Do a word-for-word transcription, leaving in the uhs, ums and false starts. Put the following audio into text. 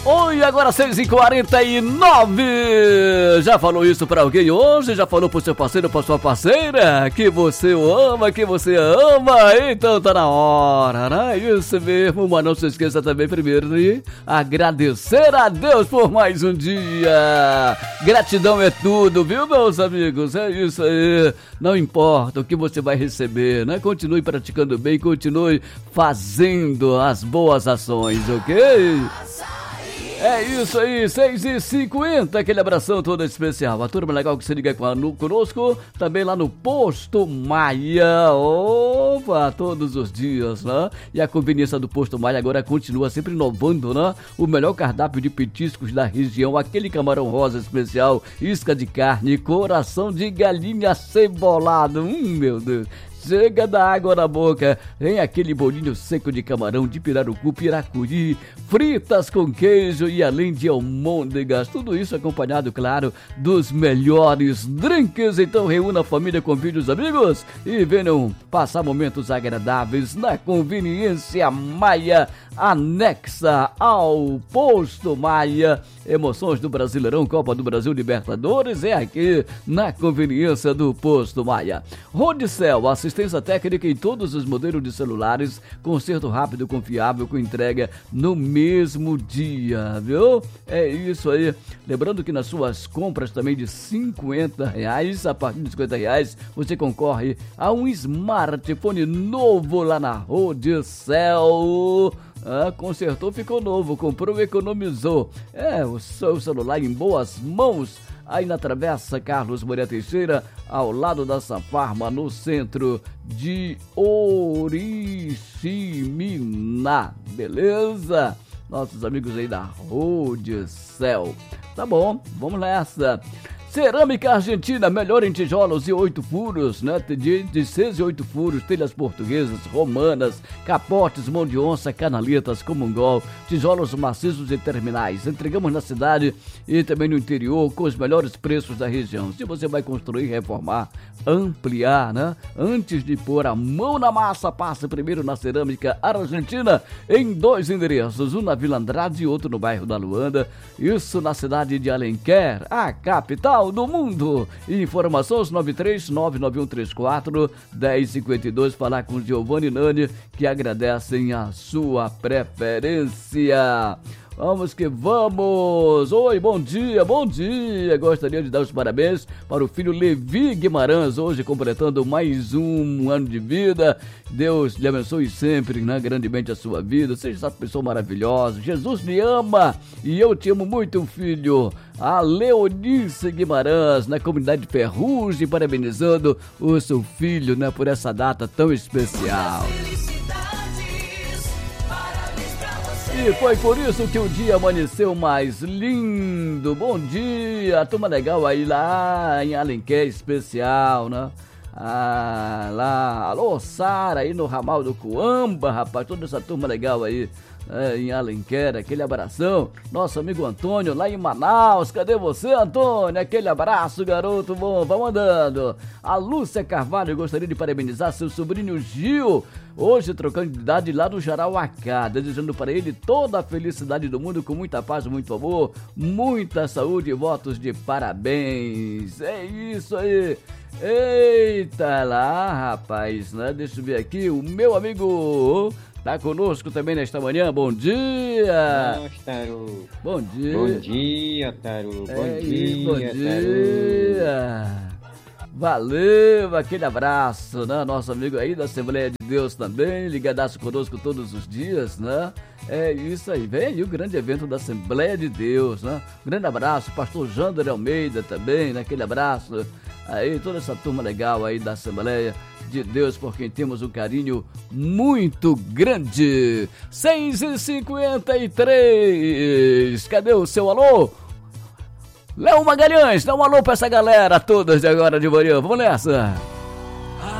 Oi, agora seis e quarenta e nove. Já falou isso pra alguém hoje? Já falou pro seu parceiro, pra sua parceira? Que você o ama, que você ama? Então tá na hora, né? Isso mesmo, mas não se esqueça também primeiro de agradecer a Deus por mais um dia. Gratidão é tudo, viu, meus amigos? É isso aí. Não importa o que você vai receber, né? Continue praticando bem, continue fazendo as boas ações, ok? É isso aí, seis e cinquenta, aquele abração todo especial. A turma legal que se liga conosco, também lá no Posto Maia. Opa, todos os dias, né? E a conveniência do Posto Maia agora continua sempre inovando, né? O melhor cardápio de petiscos da região, aquele camarão rosa especial, isca de carne, coração de galinha cebolado. Hum, meu Deus. Chega da água na boca, em aquele bolinho seco de camarão de pirarucu, piracuri, fritas com queijo e além de almôndegas, tudo isso acompanhado, claro, dos melhores drinks. Então reúna a família, convide os amigos e venham passar momentos agradáveis na Conveniência Maia, anexa ao Posto Maia. Emoções do Brasileirão, Copa do Brasil, Libertadores, é aqui na Conveniência do Posto Maia. Rodicel, assistência técnica em todos os modelos de celulares, conserto rápido, confiável, com entrega no mesmo dia, viu? É isso aí. Lembrando que nas suas compras também de cinquenta reais, a partir de cinquenta reais, você concorre a um smartphone novo lá na Rodicel. Ah, consertou, ficou novo, comprou, economizou. É, o seu celular em boas mãos, aí na Travessa Carlos Moreira Teixeira, ao lado da Safarma, no centro de Oriximiná, beleza? Nossos amigos aí da Rodicel. Tá bom, vamos nessa. Cerâmica Argentina, melhor em tijolos e oito furos, né? De, de seis e oito furos, telhas portuguesas, romanas, capotes, mão de onça, canaletas, comungol, tijolos maciços e terminais. Entregamos na cidade e também no interior com os melhores preços da região. Se você vai construir, reformar, ampliar, né? Antes de pôr a mão na massa, passe primeiro na Cerâmica Argentina em dois endereços, um na Vila Andrade e outro no bairro da Luanda. Isso na cidade de Alenquer, a capital do mundo. Informações nove três nove nove um três quatro um zero cinco dois. Falar com Giovanni e Nani, que agradecem a sua preferência. Vamos que vamos! Oi, bom dia, bom dia! Gostaria de dar os parabéns para o filho Levi Guimarães, hoje completando mais um ano de vida. Deus lhe abençoe sempre, né, grandemente a sua vida. Seja essa pessoa maravilhosa. Jesus me ama e eu te amo muito, filho. A Leonice Guimarães, na comunidade Ferrugem, parabenizando o seu filho, né, por essa data tão especial. E foi por isso que o dia amanheceu mais lindo. Bom dia, turma legal aí lá em Alenquer especial, né? Ah, lá, alô Sara aí no ramal do Coamba, rapaz, toda essa turma legal aí. É, em Alenquer, aquele abração. Nosso amigo Antônio lá em Manaus, cadê você, Antônio? Aquele abraço, garoto bom, vamos andando. A Lúcia Carvalho, gostaria de parabenizar seu sobrinho Gil, hoje trocando de idade lá no Jarauacá, desejando para ele toda a felicidade do mundo, com muita paz, muito amor, muita saúde e votos de parabéns. É isso aí. Eita lá, rapaz, né? Deixa eu ver aqui, o meu amigo tá conosco também nesta manhã. Bom dia! Nossa, Taru. Bom dia! Bom dia, Taru. Bom é, dia, bom dia! Taru. Valeu, aquele abraço, né? Nosso amigo aí da Assembleia de Deus também, ligadaço conosco todos os dias, né? É isso aí, vem aí o grande evento da Assembleia de Deus, né? Grande abraço, pastor Jander Almeida também, né? Aquele abraço aí, toda essa turma legal aí da Assembleia de Deus, por quem temos um carinho muito grande. seis e cinquenta e três, cadê o seu alô? Léo Magalhães, dá um alô pra essa galera todas de agora de manhã, vamos nessa!